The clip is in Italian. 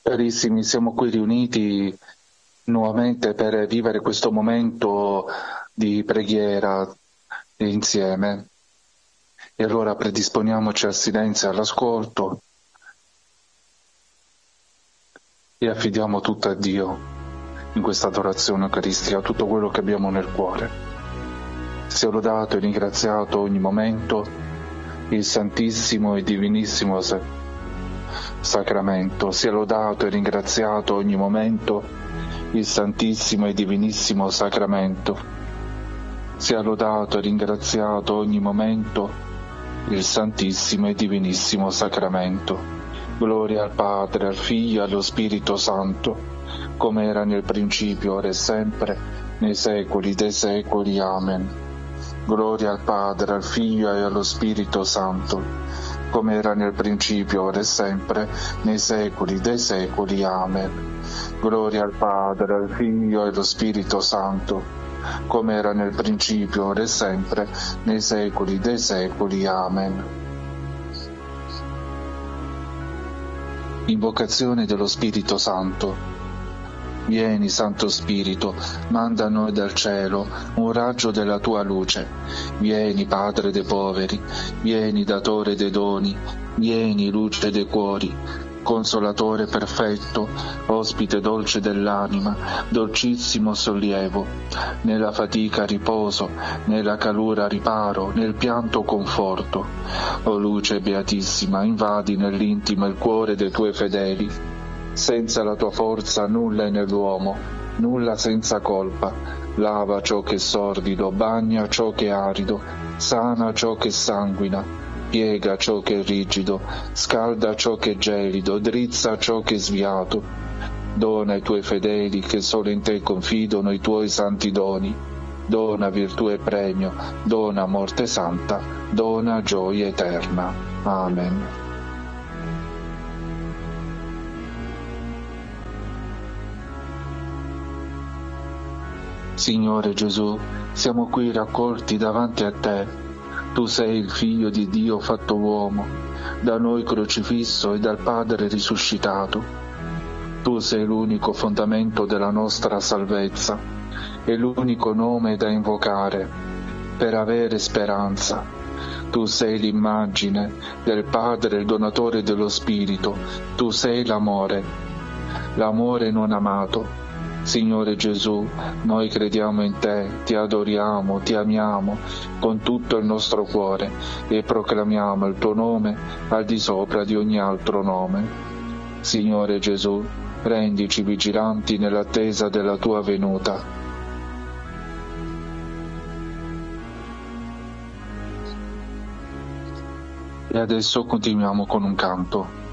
Carissimi, siamo qui riuniti nuovamente per vivere questo momento di preghiera insieme. E allora predisponiamoci al silenzio e all'ascolto e affidiamo tutto a Dio in questa adorazione eucaristica, tutto quello che abbiamo nel cuore. Sia lodato e ringraziato ogni momento il Santissimo e Divinissimo Sacramento. Sia lodato e ringraziato ogni momento il Santissimo e Divinissimo Sacramento. Sia lodato e ringraziato ogni momento il Santissimo e Divinissimo Sacramento. Gloria al Padre, al Figlio e allo Spirito Santo, come era nel principio, ora e sempre, nei secoli dei secoli. Amen. Gloria al Padre, al Figlio e allo Spirito Santo, come era nel principio, ora e sempre, nei secoli dei secoli. Amen. Gloria al Padre, al Figlio e allo Spirito Santo, come era nel principio, ora e sempre, nei secoli dei secoli. Amen. Invocazione dello Spirito Santo. Vieni, Santo Spirito, manda a noi dal cielo un raggio della tua luce. Vieni, Padre dei poveri, vieni, Datore dei doni, vieni, luce dei cuori, Consolatore perfetto, ospite dolce dell'anima, dolcissimo sollievo, nella fatica riposo, nella calura riparo, nel pianto conforto. O luce beatissima, invadi nell'intimo il cuore dei tuoi fedeli. Senza la tua forza nulla è nell'uomo, nulla senza colpa. Lava ciò che è sordido, bagna ciò che è arido, sana ciò che sanguina, piega ciò che è rigido, scalda ciò che è gelido, drizza ciò che è sviato. Dona ai tuoi fedeli che solo in te confidano i tuoi santi doni. Dona virtù e premio, dona morte santa, dona gioia eterna. Amen. Signore Gesù, siamo qui raccolti davanti a te. Tu sei il Figlio di Dio fatto uomo, da noi crocifisso e dal Padre risuscitato. Tu sei l'unico fondamento della nostra salvezza e l'unico nome da invocare per avere speranza. Tu sei l'immagine del Padre, il donatore dello Spirito. Tu sei l'amore non amato. Signore Gesù, noi crediamo in te, ti adoriamo, ti amiamo con tutto il nostro cuore e proclamiamo il tuo nome al di sopra di ogni altro nome. Signore Gesù, rendici vigilanti nell'attesa della tua venuta. E adesso continuiamo con un canto.